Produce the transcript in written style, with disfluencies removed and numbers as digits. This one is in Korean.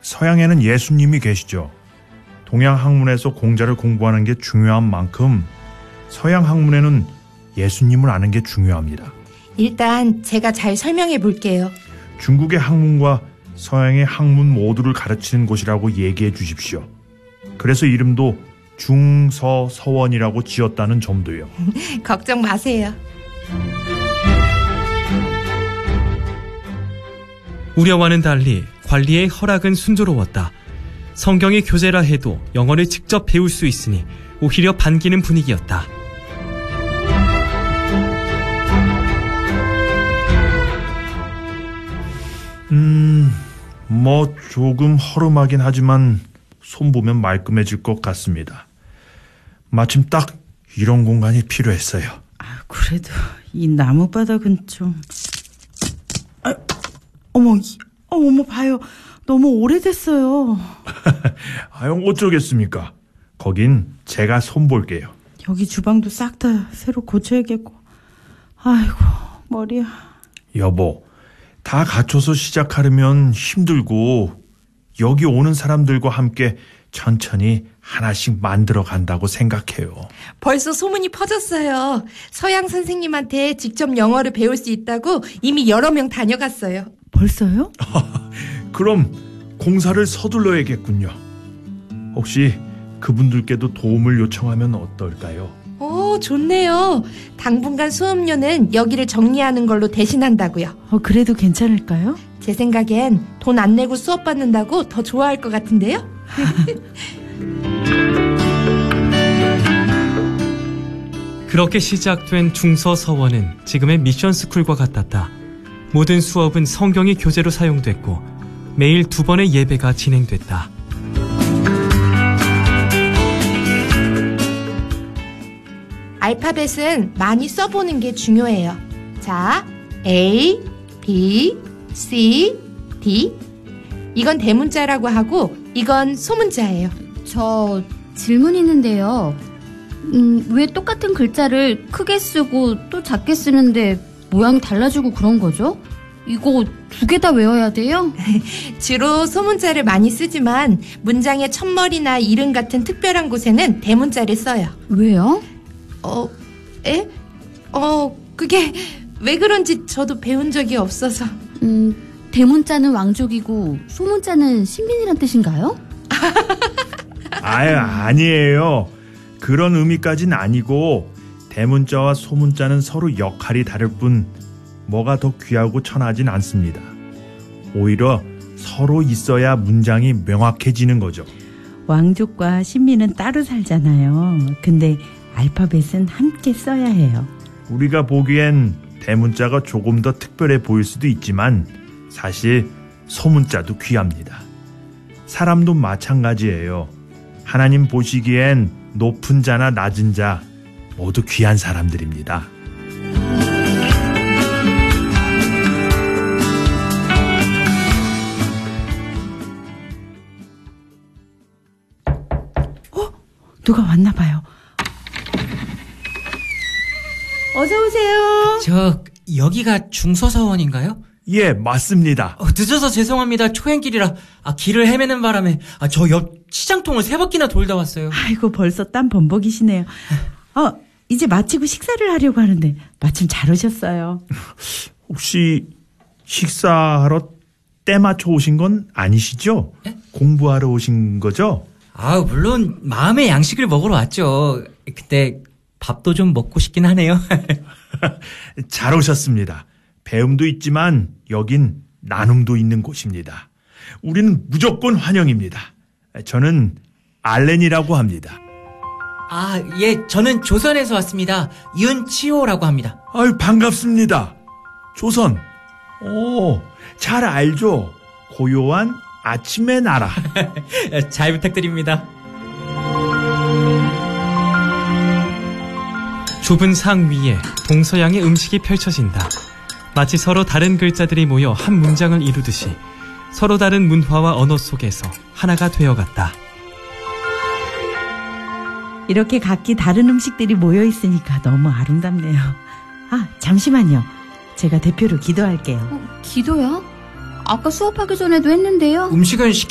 서양에는 예수님이 계시죠. 동양 학문에서 공자를 공부하는 게 중요한 만큼 서양 학문에는 예수님을 아는 게 중요합니다. 일단 제가 잘 설명해 볼게요. 중국의 학문과 서양의 학문 모두를 가르치는 곳이라고 얘기해 주십시오. 그래서 이름도 중서서원이라고 지었다는 점도요. 걱정 마세요. 우려와는 달리 관리의 허락은 순조로웠다. 성경의 교재라 해도 영어를 직접 배울 수 있으니 오히려 반기는 분위기였다. 뭐 조금 허름하긴 하지만 손보면 말끔해질 것 같습니다. 마침 딱 이런 공간이 필요했어요. 그래도 이 나무바닥은 좀... 어머 봐요. 너무 오래됐어요. 어쩌겠습니까? 거긴 제가 손볼게요. 여기 주방도 싹 다 새로 고쳐야겠고. 아이고 머리야. 여보, 다 갖춰서 시작하려면 힘들고 여기 오는 사람들과 함께 천천히 하나씩 만들어 간다고 생각해요. 벌써 소문이 퍼졌어요. 서양 선생님한테 직접 영어를 배울 수 있다고 이미 여러 명 다녀갔어요. 벌써요? 그럼 공사를 서둘러야겠군요. 혹시 그분들께도 도움을 요청하면 어떨까요? 좋네요. 당분간 수업료는 여기를 정리하는 걸로 대신한다고요. 그래도 괜찮을까요? 제 생각엔 돈 안 내고 수업 받는다고 더 좋아할 것 같은데요? 그렇게 시작된 중서서원은 지금의 미션스쿨과 같았다. 모든 수업은 성경이 교재로 사용됐고 매일 2번의 예배가 진행됐다. 알파벳은 많이 써보는 게 중요해요. 자, A, B, C, D. 이건 대문자라고 하고 이건 소문자예요. 저 질문 있는데요. 왜 똑같은 글자를 크게 쓰고 또 작게 쓰는데 모양이 달라지고 그런 거죠? 이거 2개 다 외워야 돼요? 주로 소문자를 많이 쓰지만 문장의 첫머리나 이름 같은 특별한 곳에는 대문자를 써요. 왜요? 그게 왜 그런지 저도 배운 적이 없어서. 대문자는 왕족이고 소문자는 신빈이란 뜻인가요? 아니에요. 그런 의미까지는 아니고 대문자와 소문자는 서로 역할이 다를 뿐 뭐가 더 귀하고 천하진 않습니다. 오히려 서로 있어야 문장이 명확해지는 거죠. 왕족과 신민은 따로 살잖아요. 근데 알파벳은 함께 써야 해요. 우리가 보기엔 대문자가 조금 더 특별해 보일 수도 있지만 사실 소문자도 귀합니다. 사람도 마찬가지예요. 하나님 보시기엔 높은 자나 낮은 자 모두 귀한 사람들입니다. 누가 왔나 봐요. 어서 오세요. 여기가 중서서원인가요? 예, 맞습니다. 늦어서 죄송합니다. 초행길이라 길을 헤매는 바람에 저 옆 시장통을 3바퀴나 돌다 왔어요. 아이고 벌써 땀 범벅이시네요. 이제 마치고 식사를 하려고 하는데 마침 잘 오셨어요. 혹시 식사하러 때 맞춰 오신 건 아니시죠? 네? 공부하러 오신 거죠? 물론 마음의 양식을 먹으러 왔죠. 근데 밥도 좀 먹고 싶긴 하네요. 잘 오셨습니다. 배움도 있지만 여긴 나눔도 있는 곳입니다. 우리는 무조건 환영입니다. 저는 알렌이라고 합니다. 예, 저는 조선에서 왔습니다. 윤치호라고 합니다. 반갑습니다. 조선. 잘 알죠? 고요한 아침의 나라. 잘 부탁드립니다. 좁은 상 위에 동서양의 음식이 펼쳐진다. 마치 서로 다른 글자들이 모여 한 문장을 이루듯이 서로 다른 문화와 언어 속에서 하나가 되어갔다. 이렇게 각기 다른 음식들이 모여 있으니까 너무 아름답네요. 잠시만요. 제가 대표로 기도할게요. 기도요? 아까 수업하기 전에도 했는데요. 음식은 시켜